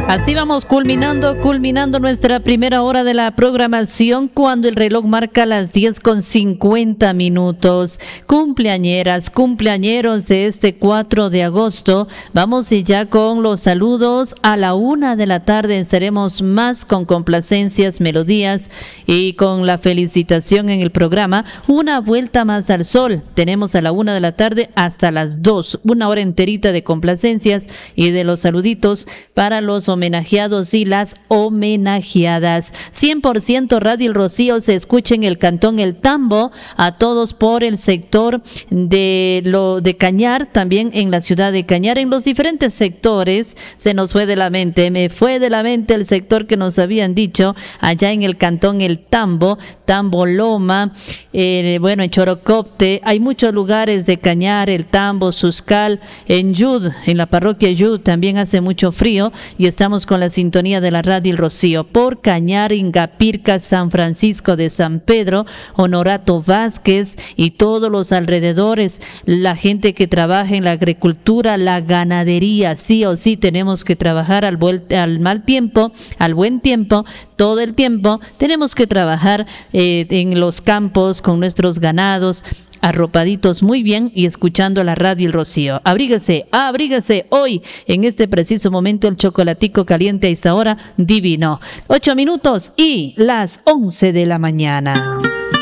Así vamos culminando nuestra primera hora de la programación cuando el reloj marca las 10:50. Cumpleañeras, cumpleañeros de este 4 de agosto. Vamos y ya con los saludos. A la 1 de la tarde estaremos más con complacencias, melodías y con la felicitación en el programa. Una vuelta más al sol. Tenemos a la 1 de la tarde hasta las 2. Una hora enterita de complacencias y de los saluditos para los homenajeados y las homenajeadas. 100% Radio El Rocío se escucha en el cantón El Tambo, a todos por el sector de Cañar, también en la ciudad de Cañar, en los diferentes sectores. Me fue de la mente el sector que nos habían dicho allá en el cantón El Tambo, Tambo Loma, en Chorocopte, hay muchos lugares de Cañar, El Tambo, Suscal, en Yud, en la parroquia Yud también hace mucho frío y estamos con la sintonía de la Radio El Rocío por Cañar, Ingapirca, San Francisco de San Pedro, Honorato Vázquez y todos los alrededores, la gente que trabaja en la agricultura, la ganadería. Sí o sí tenemos que trabajar al mal tiempo, al buen tiempo, todo el tiempo tenemos que trabajar en los campos con nuestros ganados, arropaditos muy bien y escuchando la Radio El Rocío. Abríguese hoy, en este preciso momento, el chocolatico caliente a esta hora, divino. 8 minutos y las 11 de la mañana.